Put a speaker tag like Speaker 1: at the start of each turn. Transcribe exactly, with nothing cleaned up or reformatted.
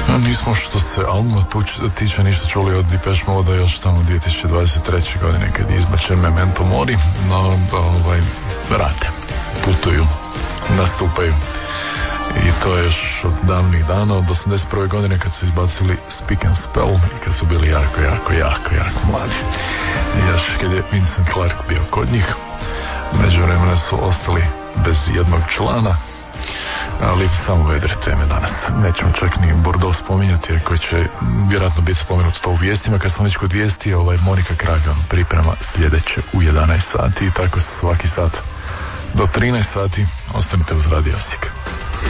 Speaker 1: Nismo što se albuma tiče ništa čuli od Depeche Mode još tamo dvije tisuće dvadeset treće godine kad je izbačen Memento Mori, no ovaj, rade, putuju, nastupaju i to je još od davnih dana, od osamdeset prve godine kad su izbacili Speak and Spell i kad su bili jako, jako, jako, jako mladi. I još kad je Vincent Clarke bio kod njih, međuvremena su ostali bez jednog člana. Ali samo vedre teme danas. Nećemo čak ni Bordeaux spominjati, koji će vjerojatno biti spomenuto to u vijestima. Kad smo već kod vijesti, ovaj Monika Kragan priprema sljedeće u jedanaest sati i tako svaki sat do trinaest sati. Ostanite uz Radio Osijek.